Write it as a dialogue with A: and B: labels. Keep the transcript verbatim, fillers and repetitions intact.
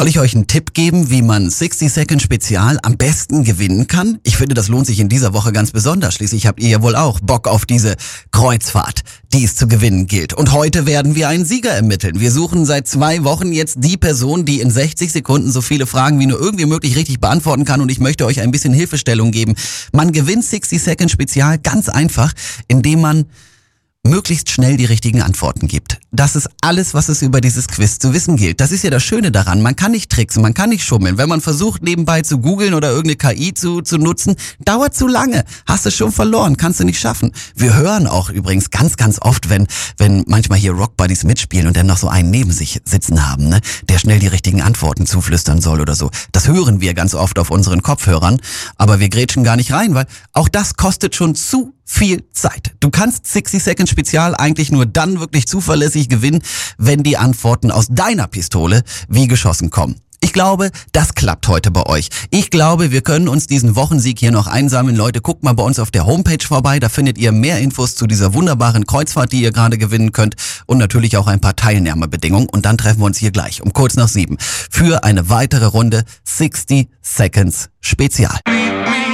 A: Soll ich euch einen Tipp geben, wie man sixty Second Spezial am besten gewinnen kann? Ich finde, das lohnt sich in dieser Woche ganz besonders. Schließlich habt ihr ja wohl auch Bock auf diese Kreuzfahrt, die es zu gewinnen gilt. Und heute werden wir einen Sieger ermitteln. Wir suchen seit zwei Wochen jetzt die Person, die in sechzig Sekunden so viele Fragen wie nur irgendwie möglich richtig beantworten kann. Und ich möchte euch ein bisschen Hilfestellung geben. Man gewinnt sixty Second Spezial ganz einfach, indem man möglichst schnell die richtigen Antworten gibt. Das ist alles, was es über dieses Quiz zu wissen gilt. Das ist ja das Schöne daran. Man kann nicht tricksen, man kann nicht schummeln. Wenn man versucht, nebenbei zu googeln oder irgendeine K I zu, zu nutzen, dauert zu lange. Hast du schon verloren, kannst du nicht schaffen. Wir hören auch übrigens ganz, ganz oft, wenn, wenn manchmal hier Rock Buddies mitspielen und dann noch so einen neben sich sitzen haben, ne, der schnell die richtigen Antworten zuflüstern soll oder so. Das hören wir ganz oft auf unseren Kopfhörern, aber wir grätschen gar nicht rein, weil auch das kostet schon zu viel Zeit. Du kannst sixty Second Spezial eigentlich nur dann wirklich zuverlässig gewinnen, wenn die Antworten aus deiner Pistole wie geschossen kommen. Ich glaube, das klappt heute bei euch. Ich glaube, wir können uns diesen Wochensieg hier noch einsammeln. Leute, guckt mal bei uns auf der Homepage vorbei. Da findet ihr mehr Infos zu dieser wunderbaren Kreuzfahrt, die ihr gerade gewinnen könnt. Und natürlich auch ein paar Teilnahmebedingungen. Und dann treffen wir uns hier gleich um kurz nach sieben für eine weitere Runde sixty Seconds Spezial.